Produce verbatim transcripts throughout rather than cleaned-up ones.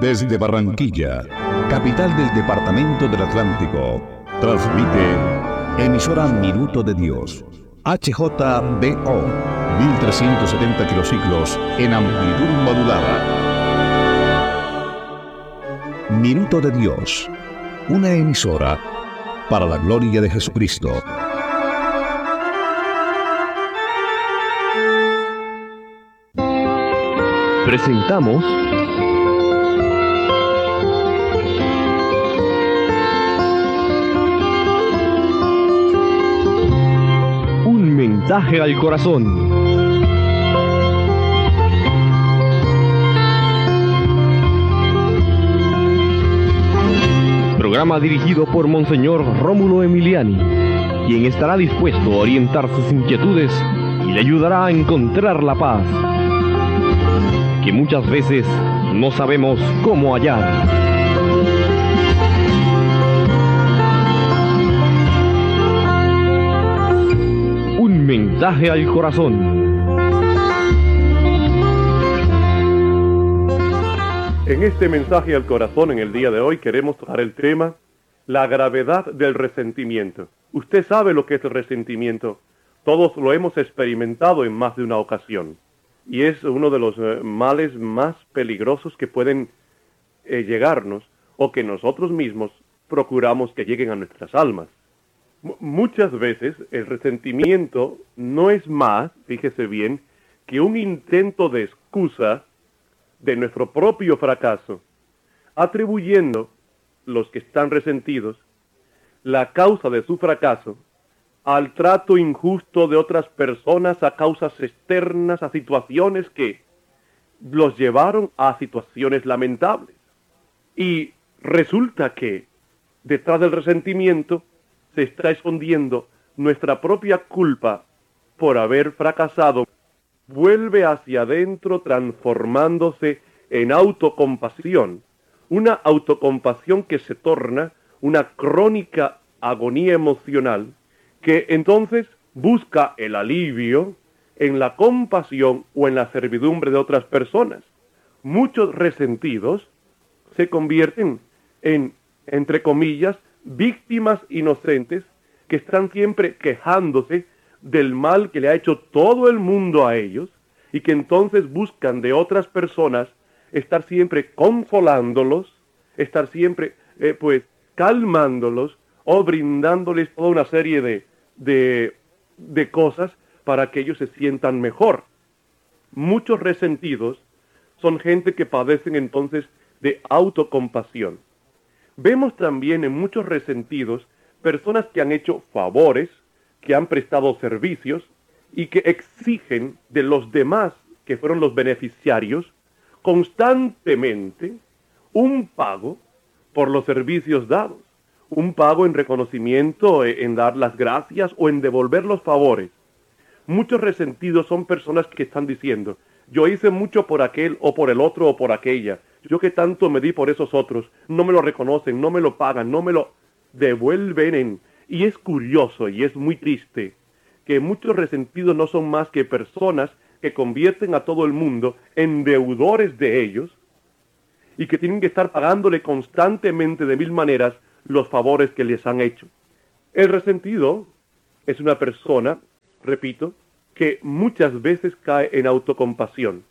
Desde Barranquilla, capital del departamento del Atlántico, transmite emisora Minuto de Dios, H J B O, mil trescientos setenta kilociclos en amplitud modulada. Minuto de Dios, una emisora para la gloria de Jesucristo. Presentamos Un mensaje al corazón. Programa dirigido por Monseñor Rómulo Emiliani, quien estará dispuesto a orientar sus inquietudes y le ayudará a encontrar la paz que muchas veces no sabemos cómo hallar. Un mensaje al corazón. En este mensaje al corazón, en el día de hoy, queremos tocar el tema, la gravedad del resentimiento. Usted sabe lo que es el resentimiento. Todos lo hemos experimentado en más de una ocasión. Y es uno de los eh, males más peligrosos que pueden eh, llegarnos, o que nosotros mismos procuramos que lleguen a nuestras almas. M- muchas veces el resentimiento no es más, fíjese bien, que un intento de excusa de nuestro propio fracaso, atribuyendo los que están resentidos la causa de su fracaso al trato injusto de otras personas, a causas externas, a situaciones que los llevaron a situaciones lamentables. Y resulta que detrás del resentimiento se está escondiendo nuestra propia culpa por haber fracasado. Vuelve hacia adentro transformándose en autocompasión, una autocompasión que se torna una crónica agonía emocional, que entonces busca el alivio en la compasión o en la servidumbre de otras personas. Muchos resentidos se convierten en, entre comillas, víctimas inocentes que están siempre quejándose del mal que le ha hecho todo el mundo a ellos y que entonces buscan de otras personas estar siempre consolándolos, estar siempre eh, pues calmándolos o brindándoles toda una serie de De, de cosas para que ellos se sientan mejor. Muchos resentidos son gente que padecen entonces de autocompasión. Vemos también en muchos resentidos personas que han hecho favores, que han prestado servicios y que exigen de los demás, que fueron los beneficiarios, constantemente un pago por los servicios dados. Un pago en reconocimiento, en dar las gracias o en devolver los favores. Muchos resentidos son personas que están diciendo, yo hice mucho por aquel o por el otro o por aquella, yo que tanto me di por esos otros, no me lo reconocen, no me lo pagan, no me lo devuelven. Y es curioso y es muy triste que muchos resentidos no son más que personas que convierten a todo el mundo en deudores de ellos y que tienen que estar pagándole constantemente de mil maneras los favores que les han hecho. El resentido es una persona, repito, que muchas veces cae en autocompasión.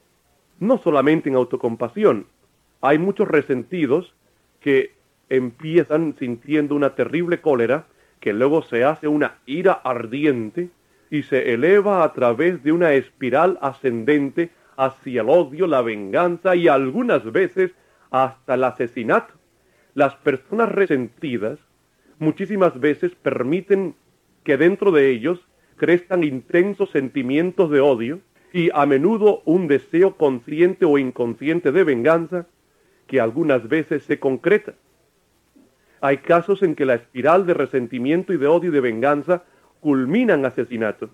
No solamente en autocompasión, hay muchos resentidos que empiezan sintiendo una terrible cólera, que luego se hace una ira ardiente y se eleva a través de una espiral ascendente hacia el odio, la venganza y algunas veces hasta el asesinato. Las personas resentidas muchísimas veces permiten que dentro de ellos crezcan intensos sentimientos de odio y a menudo un deseo consciente o inconsciente de venganza que algunas veces se concreta. Hay casos en que la espiral de resentimiento y de odio y de venganza culmina en asesinato.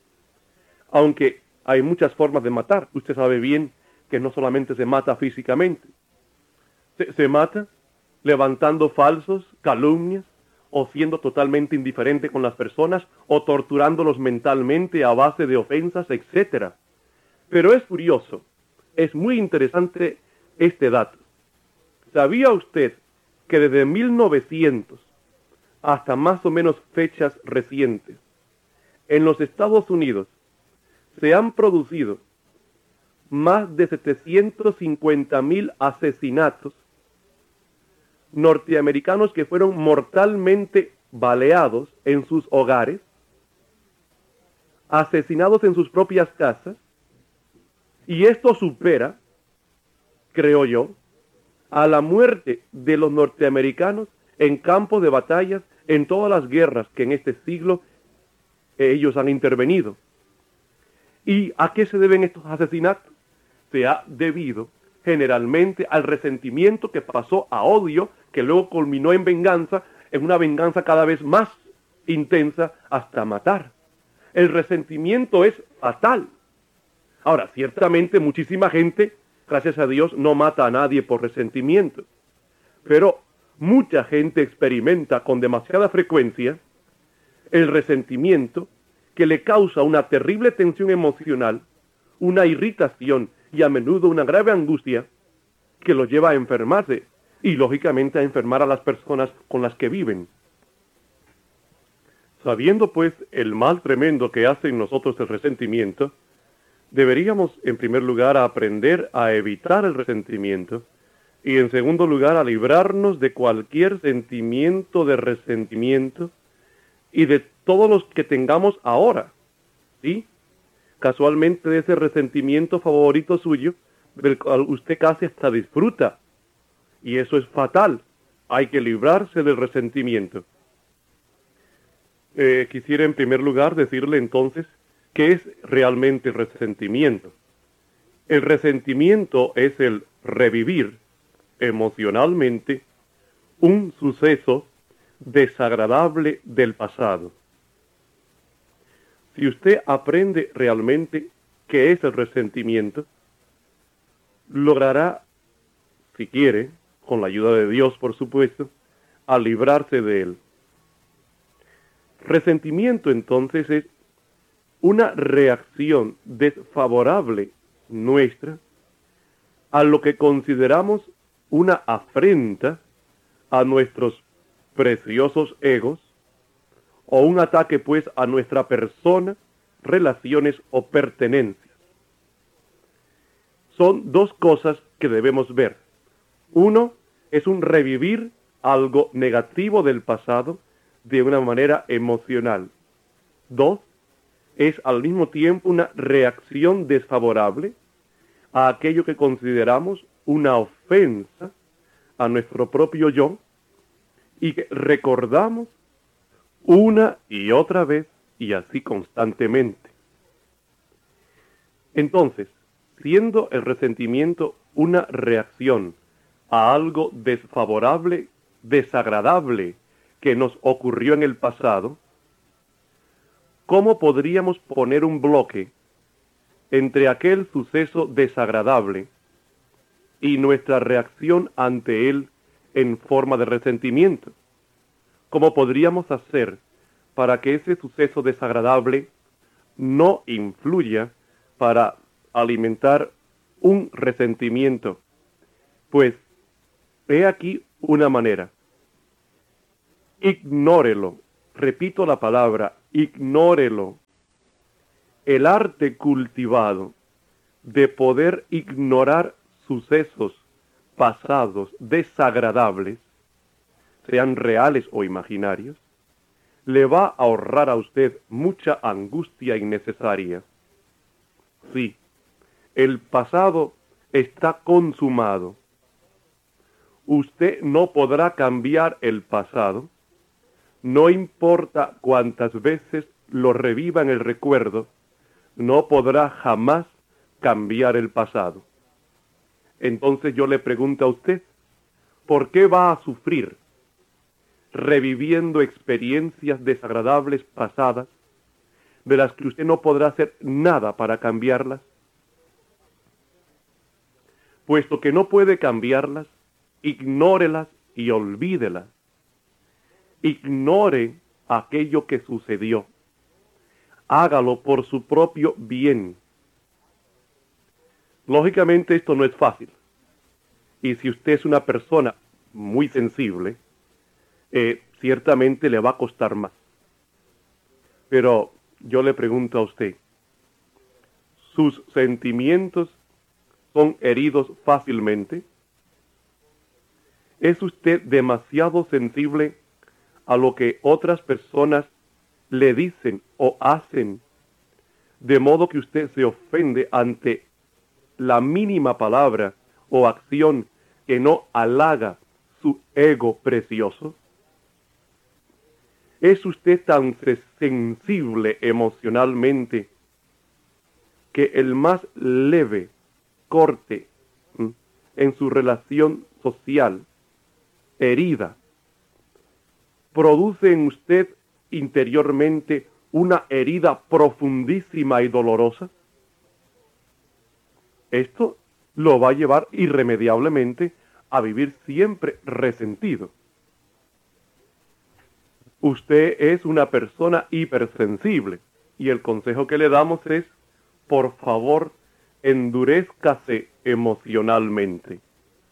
Aunque hay muchas formas de matar, usted sabe bien que no solamente se mata físicamente, se, se mata levantando falsos, calumnias, o siendo totalmente indiferente con las personas, o torturándolos mentalmente a base de ofensas, etcétera. Pero es curioso, es muy interesante este dato. ¿Sabía usted que desde mil novecientos hasta más o menos fechas recientes, en los Estados Unidos se han producido más de setecientos cincuenta mil asesinatos norteamericanos que fueron mortalmente baleados en sus hogares, asesinados en sus propias casas? Y esto supera, creo yo, a la muerte de los norteamericanos en campos de batallas en todas las guerras que en este siglo ellos han intervenido. ¿Y a qué se deben estos asesinatos? Se ha debido generalmente al resentimiento que pasó a odio, que luego culminó en venganza, en una venganza cada vez más intensa hasta matar. El resentimiento es fatal. Ahora, ciertamente muchísima gente, gracias a Dios, no mata a nadie por resentimiento, pero mucha gente experimenta con demasiada frecuencia el resentimiento que le causa una terrible tensión emocional, una irritación y a menudo una grave angustia que lo lleva a enfermarse y lógicamente a enfermar a las personas con las que viven. Sabiendo pues el mal tremendo que hace en nosotros el resentimiento, deberíamos en primer lugar aprender a evitar el resentimiento y en segundo lugar a librarnos de cualquier sentimiento de resentimiento y de todos los que tengamos ahora, ¿sí? Casualmente de ese resentimiento favorito suyo, del cual usted casi hasta disfruta, y eso es fatal. Hay que librarse del resentimiento. Eh, quisiera en primer lugar decirle entonces qué es realmente el resentimiento. El resentimiento es el revivir emocionalmente un suceso desagradable del pasado. Si usted aprende realmente qué es el resentimiento, logrará, si quiere, con la ayuda de Dios por supuesto, a librarse de él. Resentimiento entonces es una reacción desfavorable nuestra a lo que consideramos una afrenta a nuestros preciosos egos, o un ataque pues a nuestra persona, relaciones o pertenencias. Son dos cosas que debemos ver. Uno es un revivir algo negativo del pasado de una manera emocional. Dos, es al mismo tiempo una reacción desfavorable a aquello que consideramos una ofensa a nuestro propio yo y que recordamos una y otra vez y así constantemente. Entonces, siendo el resentimiento una reacción a algo desfavorable, desagradable que nos ocurrió en el pasado, ¿cómo podríamos poner un bloque entre aquel suceso desagradable y nuestra reacción ante él en forma de resentimiento? ¿Cómo podríamos hacer para que ese suceso desagradable no influya para alimentar un resentimiento? Pues, he aquí una manera. Ignórelo. Repito la palabra, ignórelo. El arte cultivado de poder ignorar sucesos pasados desagradables, sean reales o imaginarios, le va a ahorrar a usted mucha angustia innecesaria. Sí, el pasado está consumado. Usted no podrá cambiar el pasado, no importa cuántas veces lo reviva en el recuerdo, no podrá jamás cambiar el pasado. Entonces yo le pregunto a usted, ¿por qué va a sufrir reviviendo experiencias desagradables pasadas de las que usted no podrá hacer nada para cambiarlas? Puesto que no puede cambiarlas, ignórelas y olvídelas. Ignore aquello que sucedió. Hágalo por su propio bien. Lógicamente esto no es fácil. Y si usted es una persona muy sensible, eh, ciertamente le va a costar más. Pero yo le pregunto a usted, ¿sus sentimientos son heridos fácilmente? ¿Es usted demasiado sensible a lo que otras personas le dicen o hacen, de modo que usted se ofende ante la mínima palabra o acción que no halaga su ego precioso? ¿Es usted tan sensible emocionalmente que el más leve corte ¿m? en su relación social, herida, produce en usted interiormente una herida profundísima y dolorosa? Esto lo va a llevar irremediablemente a vivir siempre resentido. Usted es una persona hipersensible y el consejo que le damos es, por favor, endurézcase emocionalmente.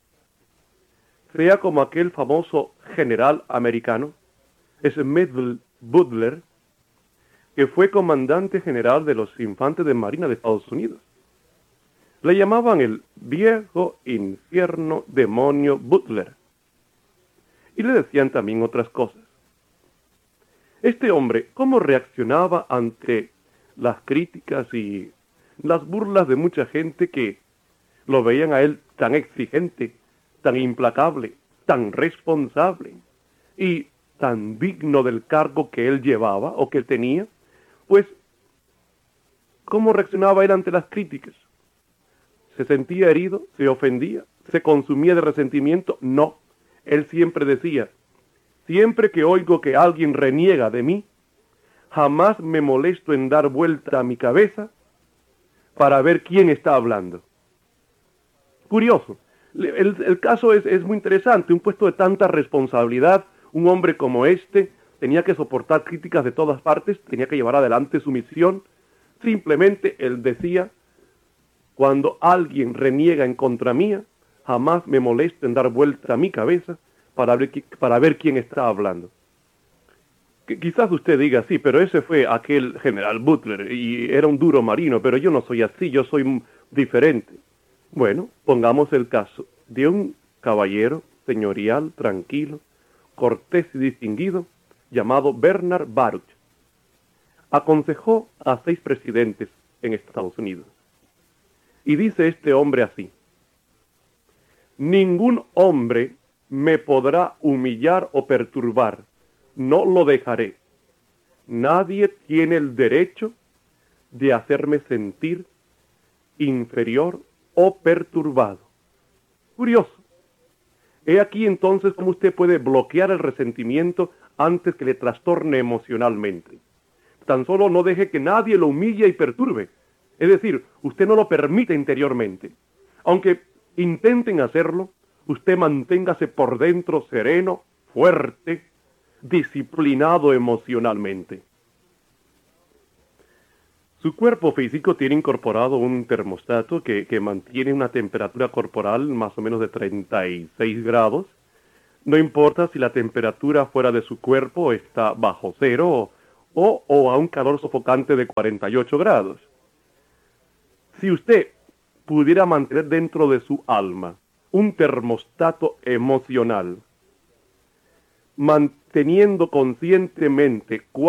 Sea como aquel famoso general americano, Smith Butler, que fue comandante general de los infantes de Marina de Estados Unidos. Le llamaban el viejo infierno demonio Butler. Y le decían también otras cosas. Este hombre, ¿cómo reaccionaba ante las críticas y las burlas de mucha gente que lo veían a él tan exigente, tan implacable, tan responsable y tan digno del cargo que él llevaba o que él tenía? Pues, ¿cómo reaccionaba él ante las críticas? ¿Se sentía herido? ¿Se ofendía? ¿Se consumía de resentimiento? No. Él siempre decía, siempre que oigo que alguien reniega de mí, jamás me molesto en dar vuelta a mi cabeza para ver quién está hablando. Curioso. El, el caso es, es muy interesante. Un puesto de tanta responsabilidad, un hombre como este, tenía que soportar críticas de todas partes, tenía que llevar adelante su misión. Simplemente él decía, cuando alguien reniega en contra mía, jamás me molesto en dar vuelta a mi cabeza para ver, para ver quién está hablando. Que quizás usted diga, sí, pero ese fue aquel general Butler y era un duro marino, pero yo no soy así, yo soy diferente. Bueno, pongamos el caso de un caballero señorial, tranquilo, cortés y distinguido, llamado Bernard Baruch. Aconsejó a seis presidentes en Estados Unidos. Y dice este hombre así: ningún hombre me podrá humillar o perturbar, no lo dejaré. Nadie tiene el derecho de hacerme sentir inferior o perturbado. Curioso. He aquí entonces cómo usted puede bloquear el resentimiento antes que le trastorne emocionalmente. Tan solo no deje que nadie lo humille y perturbe. Es decir, usted no lo permite interiormente. Aunque intenten hacerlo, usted manténgase por dentro sereno, fuerte, disciplinado emocionalmente. Su cuerpo físico tiene incorporado un termostato que, que mantiene una temperatura corporal más o menos de treinta y seis grados. No importa si la temperatura fuera de su cuerpo está bajo cero o, o a un calor sofocante de cuarenta y ocho grados. Si usted pudiera mantener dentro de su alma un termostato emocional, manteniendo conscientemente